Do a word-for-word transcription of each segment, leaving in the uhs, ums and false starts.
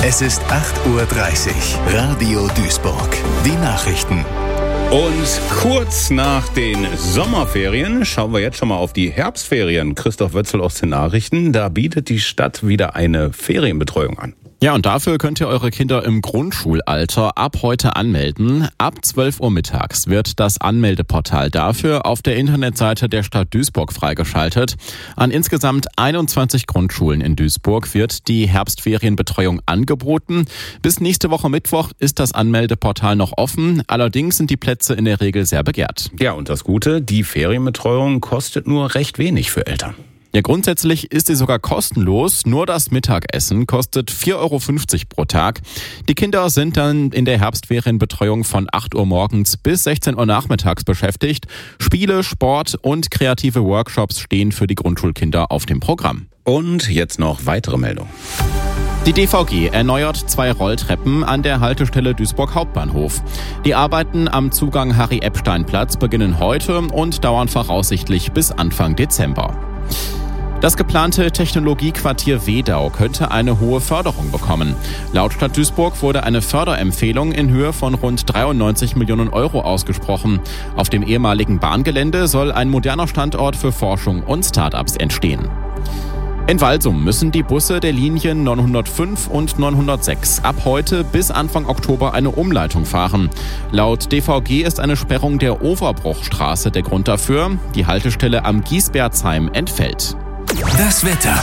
Es ist acht Uhr dreißig. Radio Duisburg. Die Nachrichten. Und kurz nach den Sommerferien schauen wir jetzt schon mal auf die Herbstferien. Christoph Wötzel aus den Nachrichten. Da bietet die Stadt wieder eine Ferienbetreuung an. Ja, und dafür könnt ihr eure Kinder im Grundschulalter ab heute anmelden. Ab zwölf Uhr mittags wird das Anmeldeportal dafür auf der Internetseite der Stadt Duisburg freigeschaltet. An insgesamt einundzwanzig Grundschulen in Duisburg wird die Herbstferienbetreuung angeboten. Bis nächste Woche Mittwoch ist das Anmeldeportal noch offen. Allerdings sind die Plätze in der Regel sehr begehrt. Ja, und das Gute, die Ferienbetreuung kostet nur recht wenig für Eltern. Ja, grundsätzlich ist sie sogar kostenlos. Nur das Mittagessen kostet vier Euro fünfzig pro Tag. Die Kinder sind dann in der Herbstferienbetreuung von acht Uhr morgens bis sechzehn Uhr nachmittags beschäftigt. Spiele, Sport und kreative Workshops stehen für die Grundschulkinder auf dem Programm. Und jetzt noch weitere Meldungen. Die D V G erneuert zwei Rolltreppen an der Haltestelle Duisburg Hauptbahnhof. Die Arbeiten am Zugang Harry-Epstein-Platz beginnen heute und dauern voraussichtlich bis Anfang Dezember. Das geplante Technologiequartier Wedau könnte eine hohe Förderung bekommen. Laut Stadt Duisburg wurde eine Förderempfehlung in Höhe von rund dreiundneunzig Millionen Euro ausgesprochen. Auf dem ehemaligen Bahngelände soll ein moderner Standort für Forschung und Start-ups entstehen. In Walsum müssen die Busse der Linien neunhundertfünf und neunhundertsechs ab heute bis Anfang Oktober eine Umleitung fahren. Laut D V G ist eine Sperrung der Overbruchstraße der Grund dafür. Die Haltestelle am Giesbertsheim entfällt. Das Wetter.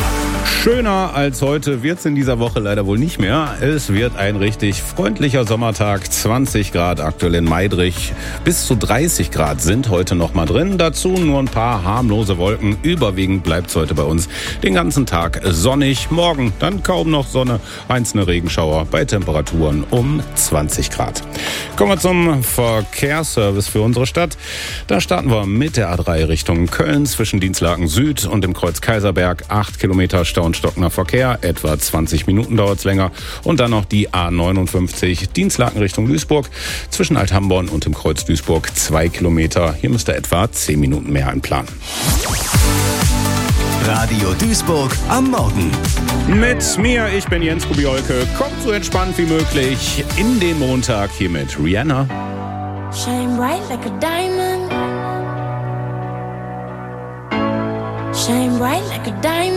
Schöner als heute wird's in dieser Woche leider wohl nicht mehr. Es wird ein richtig freundlicher Sommertag. zwanzig Grad aktuell in Meidrich. Bis zu dreißig Grad sind heute noch mal drin. Dazu nur ein paar harmlose Wolken. Überwiegend bleibt's heute bei uns den ganzen Tag sonnig. Morgen dann kaum noch Sonne. Einzelne Regenschauer bei Temperaturen um zwanzig Grad. Kommen wir zum Verkehrsservice für unsere Stadt. Da starten wir mit der A drei Richtung Köln zwischen Dienstlaken Süd und dem Kreuz Kaiserberg. Acht Kilometer Stau und stockender Verkehr, etwa zwanzig Minuten dauert es länger. Und dann noch die A neunundfünfzig, Dienstlaken Richtung Duisburg, zwischen Althamborn und dem Kreuz Duisburg, zwei Kilometer. Hier müsste etwa zehn Minuten mehr einplanen. Radio Duisburg am Morgen. Mit mir, ich bin Jens Kubiolke. Kommt so entspannt wie möglich in den Montag hier mit Rihanna. Shine bright like a diamond. Shine bright like a diamond.